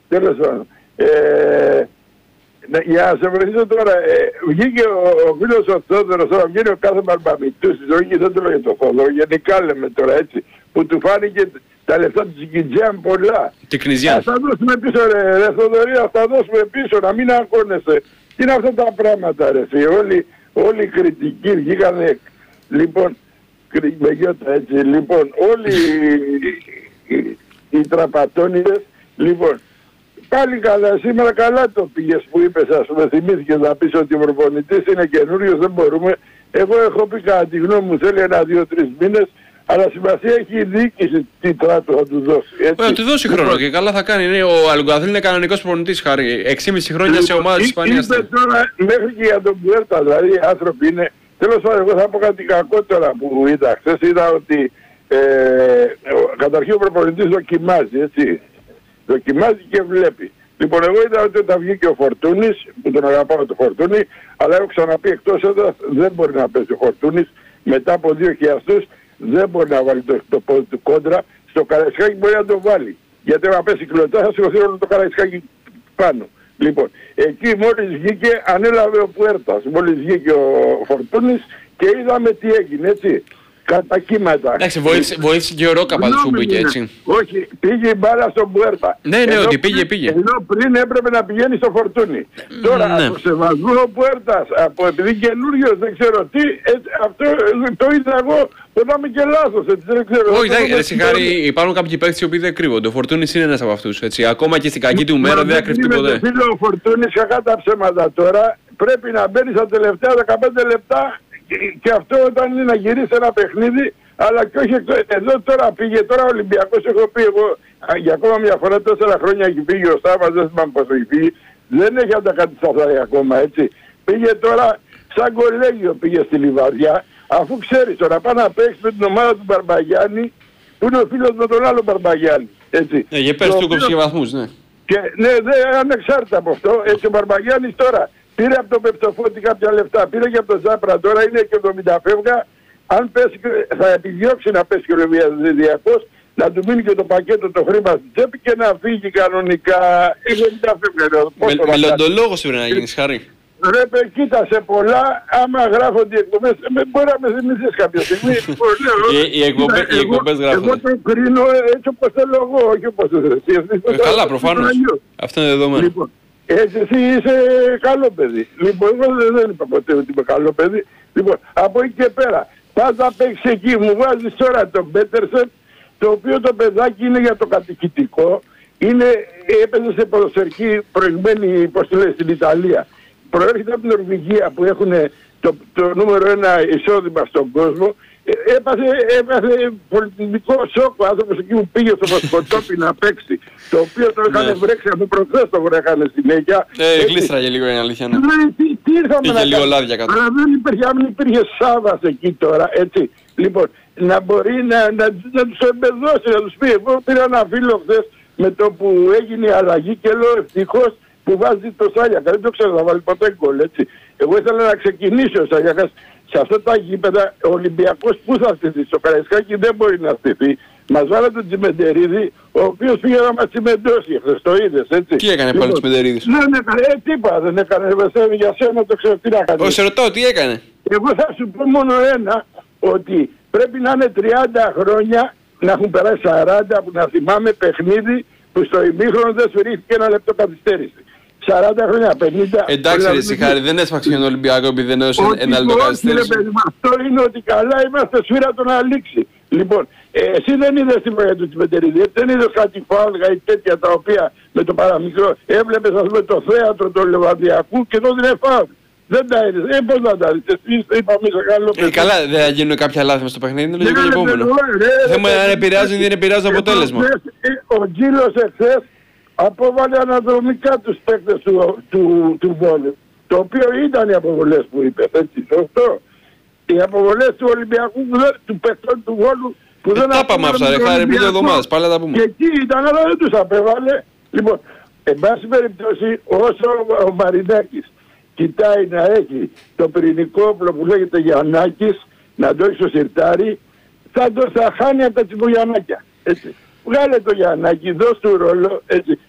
Τέλος πάντων. Για να σε βοηθήσω τώρα, βγήκε ο φίλος ο Θόδωρος, τώρα βγαίνει ο κάθε Μπαρμπαμιτούς, όχι δεν το λέω για τον Θόδωρο, γενικά λέμε τώρα έτσι, που του φάνηκε τα λεφτά του Τσικιτζιάν πολλά. Και Κνιζιάν. Ας τα δώσουμε πίσω ρε Θοδωρή, ας τα δώσουμε πίσω, να μην αγχώνεσαι. Τι είναι αυτά τα πράγματα ρε φίλοι, όλοι οι κριτικοί βγήκανε, λοιπόν, με γιώτα έτσι, λοιπόν, όλοι οι τραπατώνιδες, λοιπόν, πάλι καλά, σήμερα καλά το πήγες που είπες, ας πούμε, θυμήθηκες να πεις ότι ο προπονητής είναι καινούριος, δεν μπορούμε. Εγώ έχω πει κατά τη γνώμη μου, θέλει 1-2-3 μήνες, αλλά σημασία έχει η διοίκηση τι τράτο θα του δώσει. Θα του δώσει χρόνο και καλά θα κάνει. Ο Αλγκουαθήλ είναι κανονικός προπονητής, Χάρη. 6,5 χρόνια σε ομάδα της Ισπανίας. Είπε τώρα μέχρι και για τον Πουέρτα, δηλαδή οι άνθρωποι είναι. Τέλος πάντων, εγώ θα πω κάτι κακό τώρα που είδα. Χθες είδα ότι καταρχήν ο προπονητής δοκιμάζει, έτσι. Δοκιμάζει και βλέπει. Λοιπόν, εγώ είδα ότι όταν βγήκε ο Φορτούνης, που τον αγαπάω το Φορτούνη, αλλά έχω ξαναπεί εκτός έδρας δεν μπορεί να παίζει ο Φορτούνης. Μετά από 2 χιλιαστούς δεν μπορεί να βάλει το πόδι του κόντρα. Στο Καραϊσκάκι μπορεί να το βάλει. Γιατί αν πέσει κλωτά θα σηκωθεί όλο το Καραϊσκάκι πάνω. Λοιπόν, εκεί μόλις βγήκε, ανέλαβε ο Πουέρτας. Μόλις βγήκε ο Φορτούνης και είδαμε τι έγινε, έτσι. Κατά κύματα. Εντάξει, βοήθησε και ο Ρόκα πάντως που πήγε, έτσι. Όχι, πήγε η μπάλα στον Πουέρτα. Ναι, ότι πήγε. Ενώ πριν έπρεπε να πηγαίνει στο Φορτούνι. Τώρα, ναι. από σεβασμό ο Πουέρτας, επειδή καινούριος δεν ξέρω τι, αυτό το είδα εγώ, όταν είμαι και λάθος, έτσι, δεν ξέρω. Όχι, Χάρη, υπάρχουν κάποιοι παίκτες οι οποίοι δεν κρύβονται. Ο Φορτούνης είναι ένας από αυτούς, έτσι. Ακόμα και στην κακή του μέρα δεν θα κρυφτεί ποτέ. Φίλε, ο Φορτούνης, κακά τα ψέματα τώρα, πρέπει να μπαίνει στα τελευταία 15 λεπτά. Και αυτό όταν είναι να γυρίσει ένα παιχνίδι, αλλά και όχι εδώ τώρα πήγε, τώρα ο Ολυμπιακός, έχω πει εγώ, για ακόμα μια φορά 4 χρόνια έχει φύγει ο Στάβας, δεν θυμάμαι πώς έχει φύγει, δεν έχει αντακατασταθεί ακόμα, έτσι. Πήγε τώρα σαν κολέγιο πήγε στη Λιβαδιά, αφού ξέρεις τώρα πάει να παίξει με την ομάδα του Μπαρμπαγιάννη, που είναι ο φίλος με τον άλλο Μπαρμπαγιάννη, έτσι. Για πες του κόψει και βαθμούς, ναι. Και ναι, ανεξάρτητα από αυτό, έτσι ο Μπαρμπαγιάννης τώρα πήρε από τον Πεπτοφώτη κάποια λεφτά, πήρε και από τον Ζάπρα, τώρα είναι και 70 φεύγα. Αν πέσει, θα επιδιώξει να πέσει και ο Ολυμπιακός, να του μείνει και το πακέτο το χρήμα στην τσέπη και να φύγει κανονικά. 70 φεύγα. Μελλοντολόγος πρέπει να γίνεις, Χάρη. Ρε κοίτασε πολλά, άμα γράφονται οι εκπομπές, μπορεί να με θυμηθείς κάποια στιγμή. Οι εκπομπές γράφονται. Εγώ το κρίνω έτσι όπως θέλω εγώ, όχι όπως εσύ. Καλά, προφανώς. Αυτό είναι δεδομένο. Έτσι εσύ είσαι καλό παιδί. Λοιπόν, εγώ δεν είπα ποτέ ότι είμαι καλό παιδί. Λοιπόν, από εκεί και πέρα, πάντα παίξεις εκεί, μου βάζεις τώρα τον Πέτερσεν, το οποίο το παιδάκι είναι για το κατοικητικό, έπαιζε σε ποδοσφαιρική προηγμένη, πώς το λέει, στην Ιταλία. Προέρχεται από την Νορβηγία που έχουν το νούμερο 1 εισόδημα στον κόσμο. Έπαθε πολιτικό σοκ ο άνθρωπος εκεί που πήγε στο Βοσκοτόπι να παίξει, το οποίο το είχαν βρέξει από προχθές το βρέκανε συνέχεια. Γλίστραγε λίγο η αλήθεια, ναι. Τι ήρθαμε να κάνουμε, αλλά δεν υπήρχε Σάββας εκεί τώρα, έτσι. Λοιπόν, να μπορεί να τους εμπεδώσει, να τους πει. Εγώ πήρα ένα φίλο χθες με το που έγινε η αλλαγή και λέω ευτυχώς που βάζει το Σάλιακα, δεν το ξέρω να βάλει ποτέ γκολ, έτσι. Εγώ ήθελα να ξεκινήσει ο Σάλιακας. Σε αυτά τα γήπεδα ο Ολυμπιακός που θα στηθεί, στο Καραϊσκάκι δεν μπορεί να στηθεί. Μας βάλε τον Τσιμεντερίδη, ο οποίος πήγε να μας τσιμεντώσει χθες, το είδες, έτσι. Τι έκανε πάλι ο Τσιμεντερίδης? Δεν έκανε, τίποτα δεν έκανε, για σένα το ξέρω τι να κάνει. Εγώ σε ρωτάω τι έκανε. Εγώ θα σου πω μόνο ένα, ότι πρέπει να είναι 30 χρόνια, να έχουν περάσει 40, που να θυμάμαι παιχνίδι που στο ημίχρονο δεν σφυρίχθηκε ένα λεπτό καθυστέρηση. 40 χρόνια, 50. Εντάξει ρε Σιχάρη, δεν έσπαξε τον Ολυμπιακό επειδή δεν έδωσε ένα λεπτό καθυστέρηση. Αυτό είναι ότι καλά είμαστε σφύρα το να λήξει. Λοιπόν, εσύ δεν είδες τη μέρα του Τσιμεντερίδη, δεν είδες κάτι φάλγα ή τέτοια τα οποία με το παραμικρό έβλεπες ας πούμε το θέατρο του Λεβαδιακού και τότε είναι φάλγα. Δεν τα είδες, πώς να τα δεις, εσύ είπαμε σε καλό παιδί. Καλά, δεν θα γίνουν κάποια λάθη μες στο παιχνίδι, είναι λογικό το επόμενο. Θέμα είναι αν επηρεάζουν ή δεν επηρεάζουν το αποτέλεσμα. Ο Τζίλος εχθές απόβαλε αναδρομικά τους παίκτες του Βόλου, το οποίο ήταν οι αποβολές που είπε, έτσι, σωστό. Οι αποβολές του Ολυμπιακού, του παίκτων του Βόλου, που δεν τα πάμε αυτά ρε Χάρη, πριν εβδομάδες, πάλι τα πούμε. Και εκεί ήταν, αλλά δεν τους απέβαλε. Λοιπόν, εν πάση περιπτώσει, όσο ο Μαρινάκης κοιτάει να έχει το πυρηνικό όπλο που λέγεται Γιαννάκης, να το έχει στο σιρτάρι, θα χάνει από τα τσιμπογιαννάκια, έτσι. Βγάλε το Γιαννάκη, δώσ' του ρόλο, έτσι.